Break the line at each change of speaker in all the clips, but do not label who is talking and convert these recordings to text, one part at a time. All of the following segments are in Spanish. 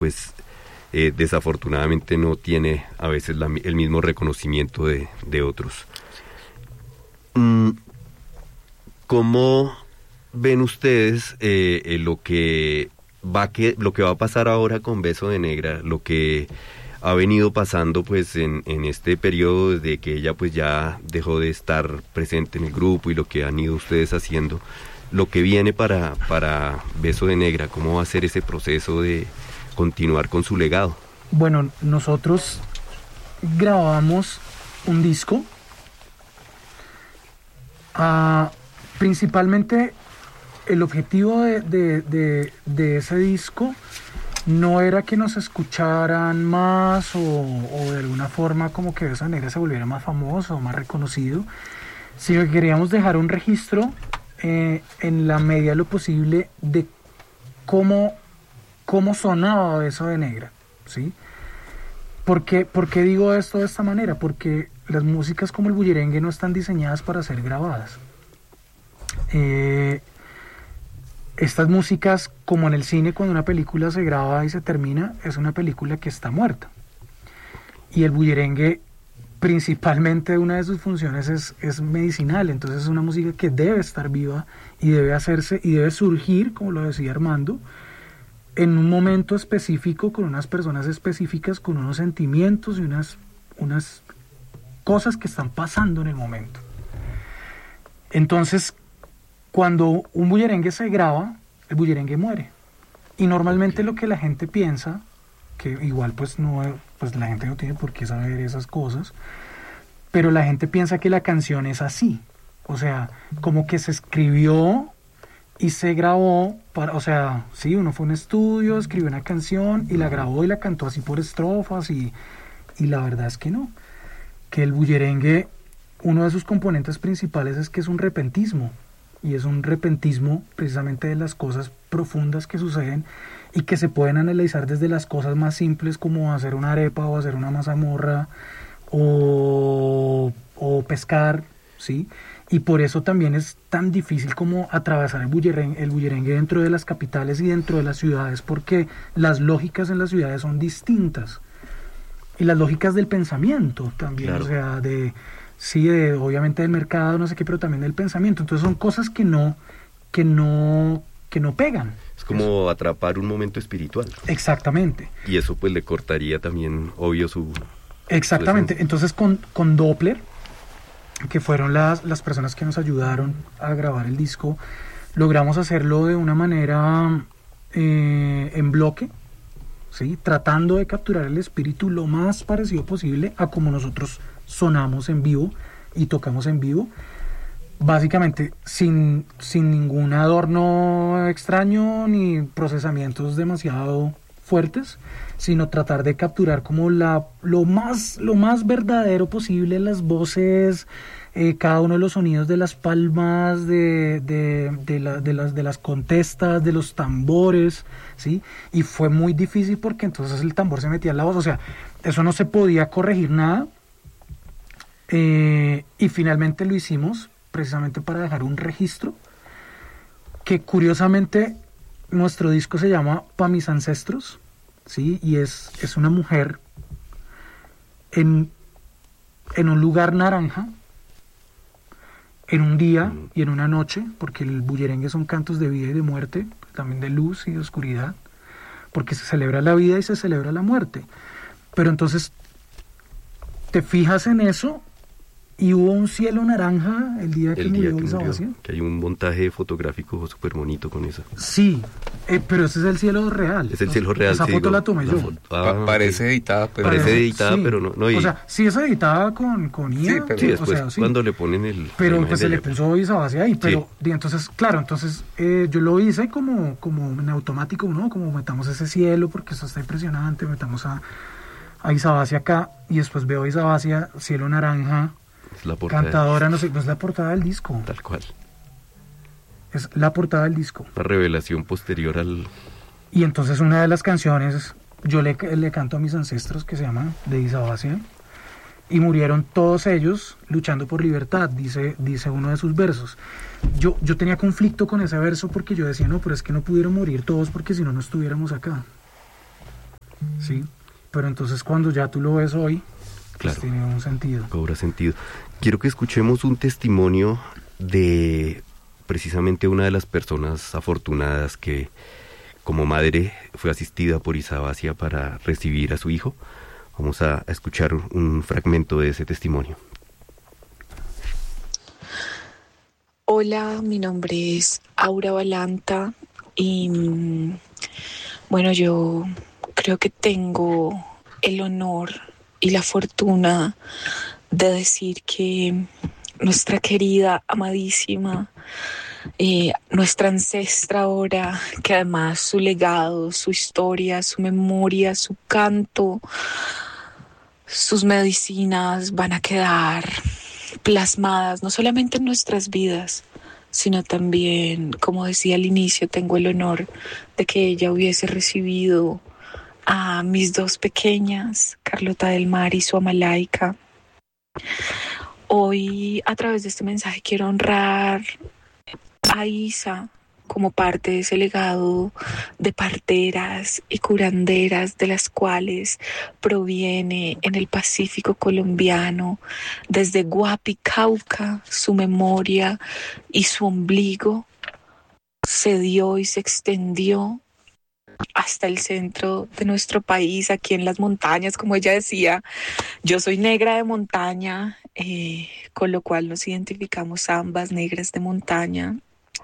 pues desafortunadamente no tiene a veces el mismo reconocimiento de otros. ¿Cómo ven ustedes lo que va a pasar ahora con Beso de Negra, lo que ha venido pasando pues en este periodo desde que ella pues ya dejó de estar presente en el grupo, y lo que han ido ustedes haciendo, lo que viene para Beso de Negra? ¿Cómo va a ser ese proceso de continuar con su legado?
Bueno, nosotros grabamos un disco. Principalmente el objetivo de ese disco no era que nos escucharan más o de alguna forma como que Beso de Negra se volviera más famoso o más reconocido, sino que queríamos dejar un registro en la medida de lo posible de cómo sonaba Beso de Negra, ¿sí? ¿Por qué digo esto de esta manera? Porque las músicas como el bullerengue no están diseñadas para ser grabadas. Estas músicas, como en el cine, cuando una película se graba y se termina, es una película que está muerta. Y el bullerengue, principalmente una de sus funciones es medicinal, entonces es una música que debe estar viva y debe hacerse y debe surgir, como lo decía Armando, en un momento específico, con unas personas específicas, con unos sentimientos y unas cosas que están pasando en el momento. Entonces, cuando un bullerengue se graba, el bullerengue muere. Y normalmente lo que la gente piensa, que igual pues la gente no tiene por qué saber esas cosas, pero la gente piensa que la canción es así. O sea, como que se escribió y se grabó, sí, uno fue a un estudio, escribió una canción y la grabó y la cantó así por estrofas y la verdad es que no. Que el bullerengue, uno de sus componentes principales es que es un repentismo, y es un repentismo precisamente de las cosas profundas que suceden y que se pueden analizar desde las cosas más simples como hacer una arepa o hacer una mazamorra o pescar, ¿sí? Y por eso también es tan difícil como atravesar el bullerengue dentro de las capitales y dentro de las ciudades, porque las lógicas en las ciudades son distintas. Y las lógicas del pensamiento también, claro. O sea, obviamente del mercado, no sé qué, pero también del pensamiento. Entonces son cosas que no pegan.
Es como atrapar un momento espiritual.
Exactamente.
Y eso pues le cortaría también, obvio, su...
Exactamente. Entonces con Doppler, que fueron las personas que nos ayudaron a grabar el disco, logramos hacerlo de una manera en bloque, ¿sí? Tratando de capturar el espíritu lo más parecido posible a como nosotros sonamos en vivo y tocamos en vivo, básicamente sin ningún adorno extraño ni procesamientos demasiado fuertes, sino tratar de capturar como lo más verdadero posible las voces, cada uno de los sonidos de las palmas, de las contestas, de los tambores, ¿sí? Y fue muy difícil porque entonces el tambor se metía en la voz, o sea, eso no se podía corregir nada, y finalmente lo hicimos precisamente para dejar un registro que curiosamente nuestro disco se llama Pa' mis ancestros, ¿sí? Y es una mujer en un lugar naranja, en un día y en una noche, porque el bullerengue son cantos de vida y de muerte, también de luz y de oscuridad, porque se celebra la vida y se celebra la muerte. Pero entonces te fijas en eso, y hubo un cielo naranja el día que murió Isabacia.
Que hay un montaje fotográfico súper bonito con eso.
Sí, pero ese es el cielo real.
Es el cielo real.
Esa foto la tomé yo.
Parece editada, pero...
Parece editada, sí. Pero no.
O sea, sí es editada con IA.
Sí, pero después cuando le ponen el...
Pero pues se le puso Isabacia ahí. Pero
sí.
Entonces, claro, yo lo hice como en automático, ¿no? Como metamos ese cielo porque eso está impresionante, metamos a Isabacia acá y después veo a Isabacia, cielo naranja,
es la portada,
cantadora, no es la portada del disco.
Tal cual.
Es la portada del disco.
Una revelación posterior al...
Y entonces una de las canciones, yo le canto a mis ancestros, que se llama de Isabacia, y murieron todos ellos luchando por libertad, dice uno de sus versos. Yo tenía conflicto con ese verso porque yo decía, no, pero es que no pudieron morir todos porque si no, no estuviéramos acá. ¿sí? Pero entonces cuando ya tú lo ves hoy, pues
Claro.
tiene un sentido.
Cobra sentido. Quiero que escuchemos un testimonio de precisamente una de las personas afortunadas que como madre fue asistida por Isabasia para recibir a su hijo. Vamos a escuchar un fragmento de ese testimonio.
Hola, mi nombre es Aura Balanta y bueno, yo creo que tengo el honor y la fortuna de decir que nuestra querida, amadísima, nuestra ancestra ahora, que además su legado, su historia, su memoria, su canto, sus medicinas van a quedar plasmadas no solamente en nuestras vidas, sino también, como decía al inicio, tengo el honor de que ella hubiese recibido a mis dos pequeñas, Carlota del Mar y su ama Laika. Hoy, a través de este mensaje, quiero honrar a Isa como parte de ese legado de parteras y curanderas de las cuales proviene en el Pacífico colombiano, desde Guapi, Cauca, su memoria y su ombligo se dio y se extendió hasta el centro de nuestro país, aquí en las montañas, como ella decía. Yo soy negra de montaña, con lo cual nos identificamos ambas negras de montaña.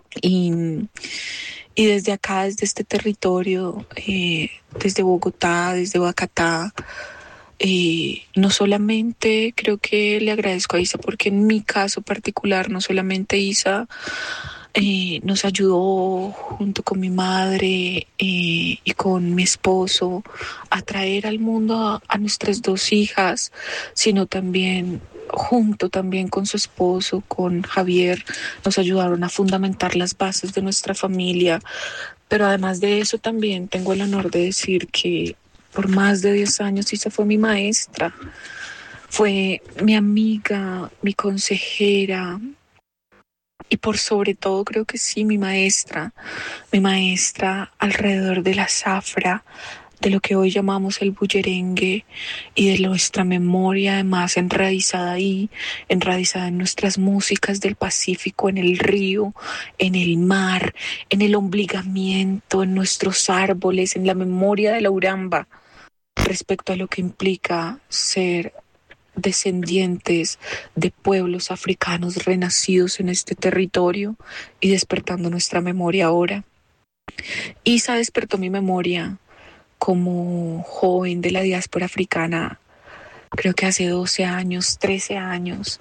Y desde acá, desde este territorio, desde Bogotá, desde Boacatá, no solamente creo que le agradezco a Isa, porque en mi caso particular, no solamente Isa nos ayudó junto con mi madre y con mi esposo a traer al mundo a nuestras dos hijas, sino también junto también con su esposo, con Javier, nos ayudaron a fundamentar las bases de nuestra familia. Pero además de eso también tengo el honor de decir que por más de 10 años Isa fue mi maestra, fue mi amiga, mi consejera y por sobre todo creo que sí, mi maestra alrededor de la zafra, de lo que hoy llamamos el bullerengue y de nuestra memoria además enraizada ahí, enraizada en nuestras músicas del Pacífico, en el río, en el mar, en el obligamiento, en nuestros árboles, en la memoria de la Uramba, respecto a lo que implica ser descendientes de pueblos africanos renacidos en este territorio y despertando nuestra memoria ahora. Isa despertó mi memoria como joven de la diáspora africana, creo que hace 12 años, 13 años.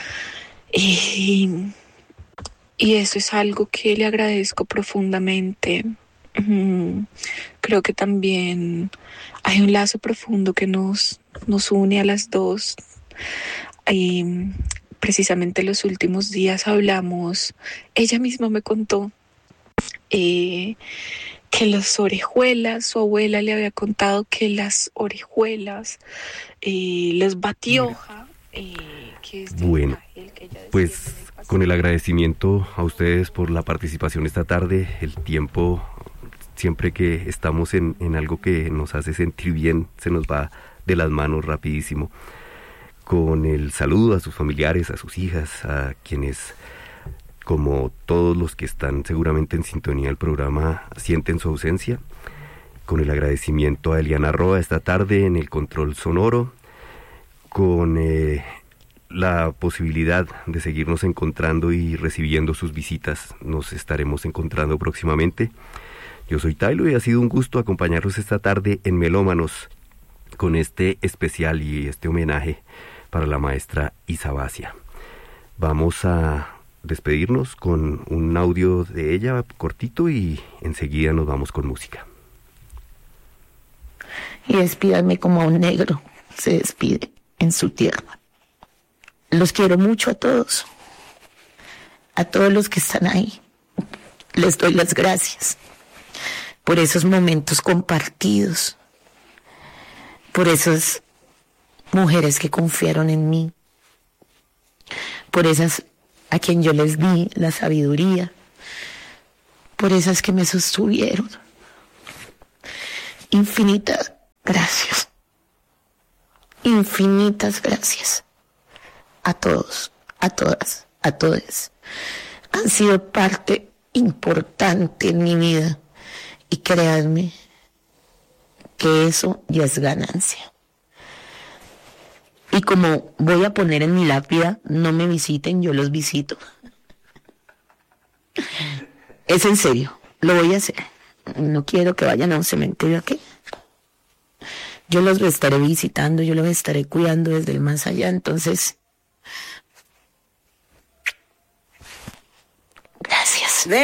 Y eso es algo que le agradezco profundamente. Creo que también hay un lazo profundo que nos une a las dos. Y precisamente los últimos días hablamos, ella misma me contó que las orejuelas, su abuela le había contado que las orejuelas, los batioja, que es
Bueno, pues con el agradecimiento a ustedes por la participación esta tarde, el tiempo, siempre que estamos en algo que nos hace sentir bien, se nos va de las manos rapidísimo. Con el saludo a sus familiares, a sus hijas, a quienes, como todos los que están seguramente en sintonía del programa, sienten su ausencia. Con el agradecimiento a Eliana Roa esta tarde en el control sonoro. Con la posibilidad de seguirnos encontrando y recibiendo sus visitas. Nos estaremos encontrando próximamente. Yo soy Tailo y ha sido un gusto acompañarlos esta tarde en Melómanos con este especial y este homenaje para la maestra Isabasia. Vamos a despedirnos con un audio de ella cortito y enseguida nos vamos con música.
Y despídanme como a un negro se despide en su tierra. Los quiero mucho a todos los que están ahí. Les doy las gracias por esos momentos compartidos, por esas mujeres que confiaron en mí, por esas a quien yo les di la sabiduría, por esas que me sostuvieron. Infinita Gracias. Infinitas gracias. A todos, a todas, a todos. Han sido parte importante en mi vida. Y créanme que eso ya es ganancia. Y como voy a poner en mi lápida, no me visiten, yo los visito. Es en serio, lo voy a hacer. No quiero que vayan a un cementerio aquí. Yo los estaré visitando, yo los estaré cuidando desde el más allá, entonces